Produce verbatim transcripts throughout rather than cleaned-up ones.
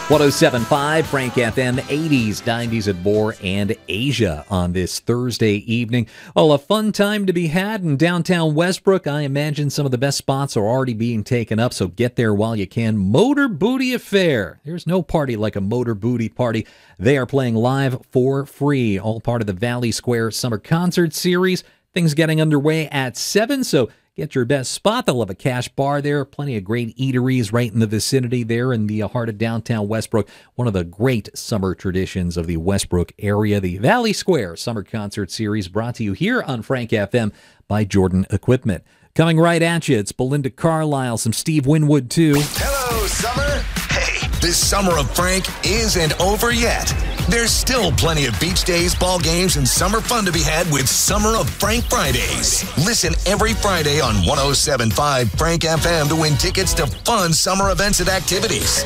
one oh seven point five Frank F M, eighties, nineties at more, and Asia on this Thursday evening. Well, a fun time to be had in downtown Westbrook. I imagine some of the best spots are already being taken up, so get there while you can. Motor Booty Affair. There's no party like a Motor Booty party. They are playing live for free, all part of the Valley Square Summer Concert Series. Things getting underway at seven, so get your best spot. They'll have a cash bar there. Plenty of great eateries right in the vicinity there in the heart of downtown Westbrook. One of the great summer traditions of the Westbrook area. The Valley Square Summer Concert Series brought to you here on Frank F M by Jordan Equipment. Coming right at you, it's Belinda Carlisle, some Steve Winwood too. Hello, summer. Hey, this summer of Frank isn't over yet. There's still plenty of beach days, ball games, and summer fun to be had with Summer of Frank Fridays. Listen every Friday on one oh seven point five Frank F M to win tickets to fun summer events and activities.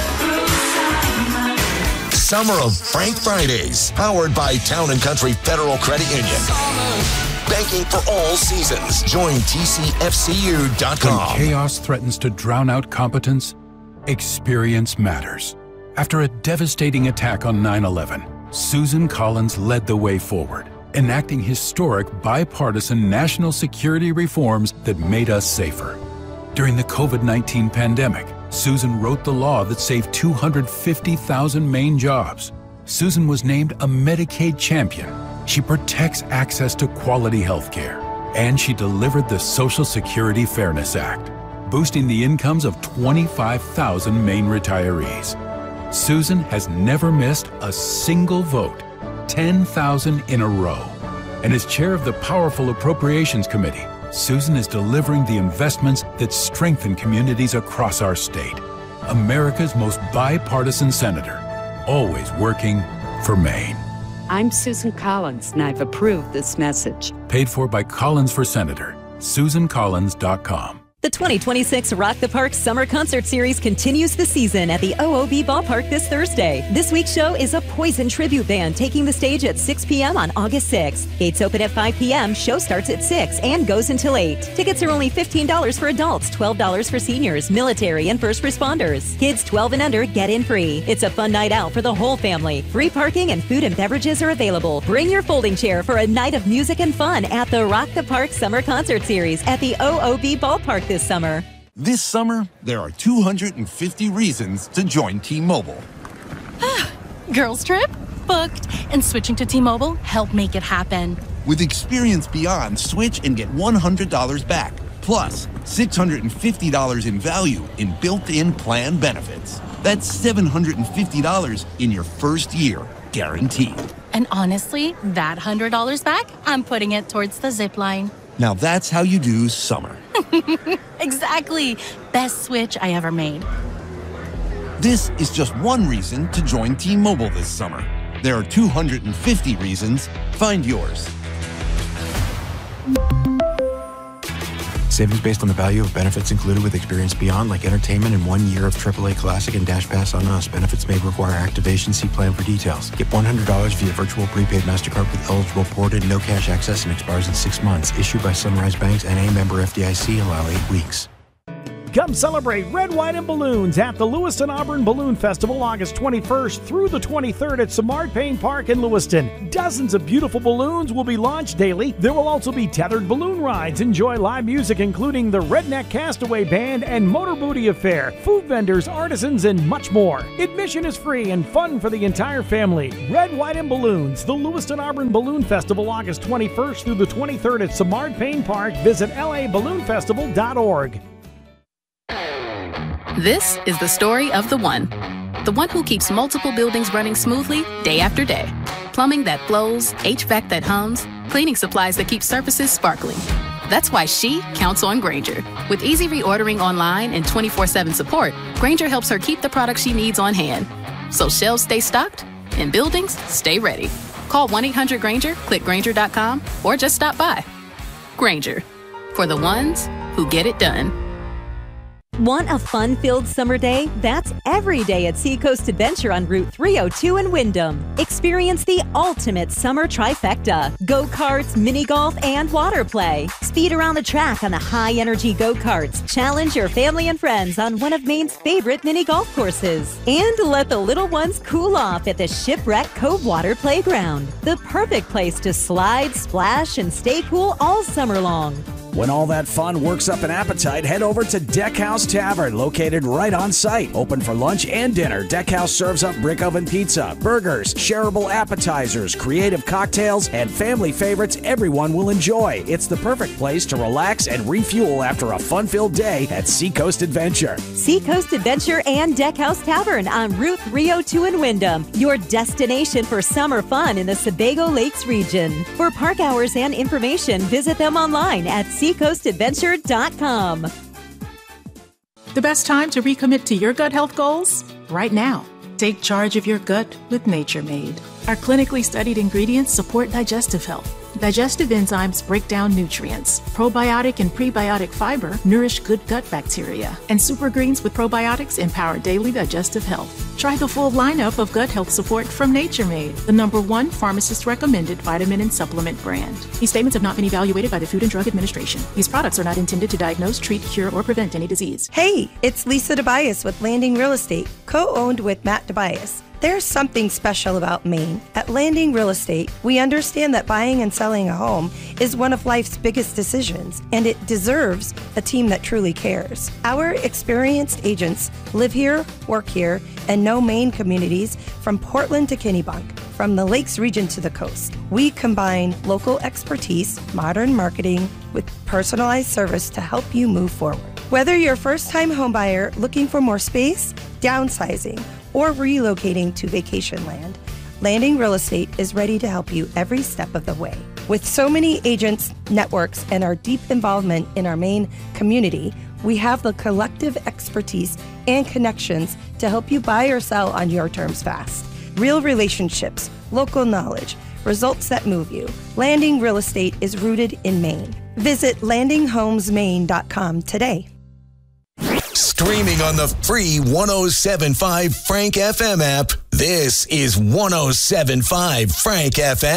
Summer of Frank Fridays, powered by Town and Country Federal Credit Union. Banking for all seasons. Join T C F C U dot com. When chaos threatens to drown out competence, experience matters. After a devastating attack on nine eleven, Susan Collins led the way forward, enacting historic bipartisan national security reforms that made us safer. During the covid nineteen pandemic, Susan wrote the law that saved two hundred fifty thousand Maine jobs. Susan was named a Medicaid champion. She protects access to quality health care. And she delivered the Social Security Fairness Act, boosting the incomes of twenty-five thousand Maine retirees. Susan has never missed a single vote, ten thousand in a row. And as chair of the powerful Appropriations Committee, Susan is delivering the investments that strengthen communities across our state. America's most bipartisan senator, always working for Maine. I'm Susan Collins, and I've approved this message. Paid for by Collins for Senator. Susan Collins dot com. The twenty twenty-six Rock the Park Summer Concert Series continues the season at the O O B Ballpark this Thursday. This week's show is a Poison tribute band taking the stage at six p.m. on August sixth. Gates open at five p.m., show starts at six and goes until eight. Tickets are only fifteen dollars for adults, twelve dollars for seniors, military, and first responders. Kids twelve and under get in free. It's a fun night out for the whole family. Free parking and food and beverages are available. Bring your folding chair for a night of music and fun at the Rock the Park Summer Concert Series at the O O B Ballpark this summer. This summer, there are two hundred fifty reasons to join T-Mobile. Girls trip? Booked. And switching to T-Mobile helped make it happen. With Experience Beyond, switch and get one hundred dollars back. Plus, six hundred fifty dollars in value in built-in plan benefits. That's seven hundred fifty dollars in your first year, guaranteed. And honestly, that one hundred dollars back, I'm putting it towards the zip line. Now that's how you do summer. Exactly. Best switch I ever made. This is just one reason to join T-Mobile this summer. There are two hundred fifty reasons. Find yours. Savings based on the value of benefits included with Experience Beyond, like entertainment and one year of triple A Classic and Dash Pass on us. Benefits may require activation. See plan for details. Get one hundred dollars via virtual prepaid MasterCard with eligible port and no cash access and expires in six months. Issued by Sunrise Banks N A, member F D I C. Allow eight weeks. Come celebrate Red, White, and Balloons at the Lewiston Auburn Balloon Festival August twenty-first through the twenty-third at Samard Payne Park in Lewiston. Dozens of beautiful balloons will be launched daily. There will also be tethered balloon rides. Enjoy live music including the Redneck Castaway Band and Motor Booty Affair, food vendors, artisans, and much more. Admission is free and fun for the entire family. Red, White, and Balloons, the Lewiston Auburn Balloon Festival August twenty-first through the twenty-third at Samard Payne Park. Visit L A balloon festival dot org. This is the story of the one. The one who keeps multiple buildings running smoothly day after day. Plumbing that flows, H V A C that hums, cleaning supplies that keep surfaces sparkling. That's why she counts on Grainger. With easy reordering online and twenty-four seven support, Grainger helps her keep the products she needs on hand. So shelves stay stocked and buildings stay ready. Call one eight hundred Grainger, click Grainger dot com, or just stop by. Grainger, for the ones who get it done. Want a fun-filled summer day? That's every day at Seacoast Adventure on Route three oh two in Wyndham. Experience the ultimate summer trifecta: go-karts, mini-golf, and water play. Speed around the track on the high-energy go-karts. Challenge your family and friends on one of Maine's favorite mini-golf courses. And let the little ones cool off at the Shipwreck Cove Water Playground. The perfect place to slide, splash, and stay cool all summer long. When all that fun works up an appetite, head over to Deckhouse Tavern, located right on site. Open for lunch and dinner, Deckhouse serves up brick oven pizza, burgers, shareable appetizers, creative cocktails, and family favorites everyone will enjoy. It's the perfect place to relax and refuel after a fun-filled day at Seacoast Adventure. Seacoast Adventure and Deckhouse Tavern on Route three oh two in Wyndham, your destination for summer fun in the Sebago Lakes region. For park hours and information, visit them online at seacoast adventure dot com. The best time to recommit to your gut health goals? Right now. Take charge of your gut with Nature Made. Our clinically studied ingredients support digestive health. Digestive enzymes break down nutrients. Probiotic and prebiotic fiber nourish good gut bacteria. And super greens with probiotics empower daily digestive health. Try the full lineup of gut health support from Nature Made, the number one pharmacist-recommended vitamin and supplement brand. These statements have not been evaluated by the Food and Drug Administration. These products are not intended to diagnose, treat, cure, or prevent any disease. Hey, it's Lisa DeBias with Landing Real Estate, co-owned with Matt DeBias. There's something special about Maine. At Landing Real Estate, we understand that buying and selling a home is one of life's biggest decisions, and it deserves a team that truly cares. Our experienced agents live here, work here, and know Maine communities from Portland to Kennebunk, from the Lakes region to the coast. We combine local expertise, modern marketing, with personalized service to help you move forward. Whether you're a first-time homebuyer looking for more space, downsizing, or relocating to vacation land, Landing Real Estate is ready to help you every step of the way. With so many agents, networks, and our deep involvement in our Maine community, we have the collective expertise and connections to help you buy or sell on your terms fast. Real relationships, local knowledge, results that move you. Landing Real Estate is rooted in Maine. Visit landing homes maine dot com today. Streaming on the free one oh seven point five Frank F M app, this is one oh seven point five Frank F M.